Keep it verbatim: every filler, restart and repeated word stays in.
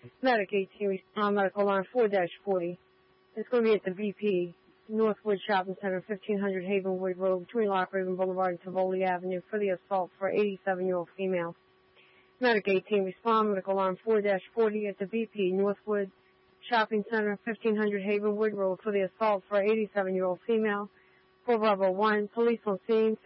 Medic eighteen, uh, medical alarm four dash forty. It's going to be at the V P, Northwood Shopping Center, fifteen hundred Havenwood Road, between Lock Raven Boulevard and Tivoli Avenue, for the assault for eighty-seven-year-old female. Medic eighteen, respond, medical alarm four dash forty at the V P, Northwood Shopping Center, fifteen hundred Havenwood Road, for the assault for eighty-seven-year-old female. four Bravo one, police on scene.